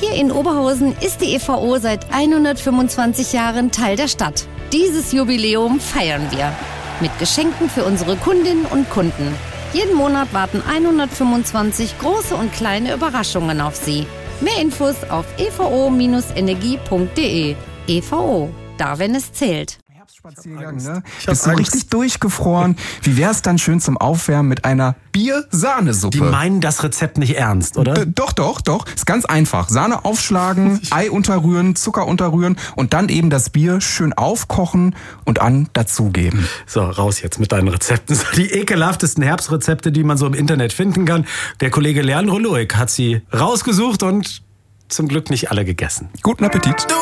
Hier in Oberhausen ist die EVO seit 125 Jahren Teil der Stadt. Dieses Jubiläum feiern wir mit Geschenken für unsere Kundinnen und Kunden. Jeden Monat warten 125 große und kleine Überraschungen auf Sie. Mehr Infos auf evo-energie.de. EVO, da wenn es zählt. Spaziergang, ne? Bist du richtig durchgefroren? Wie wär's dann schön zum Aufwärmen mit einer Bier-Sahnesuppe? Die meinen das Rezept nicht ernst, oder? Doch. Ist ganz einfach. Sahne aufschlagen, Ei unterrühren, Zucker unterrühren und dann eben das Bier schön aufkochen und dazugeben. So, raus jetzt mit deinen Rezepten. Die ekelhaftesten Herbstrezepte, die man so im Internet finden kann. Der Kollege Leandro Loic hat sie rausgesucht und zum Glück nicht alle gegessen. Guten Appetit.